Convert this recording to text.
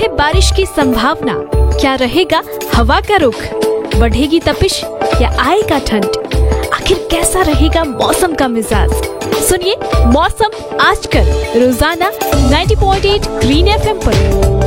है बारिश की संभावना? क्या रहेगा हवा का रुख? बढ़ेगी तपिश या आएगा ठंड? आखिर कैसा रहेगा मौसम का मिजाज? सुनिए मौसम आजकल रोजाना 90.8 ग्रीन FM पर।